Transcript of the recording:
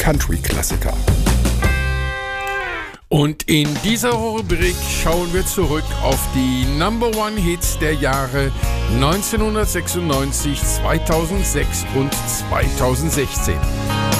Country-Klassiker. Und in dieser Rubrik schauen wir zurück auf die Number One Hits der Jahre 1996, 2006 und 2016.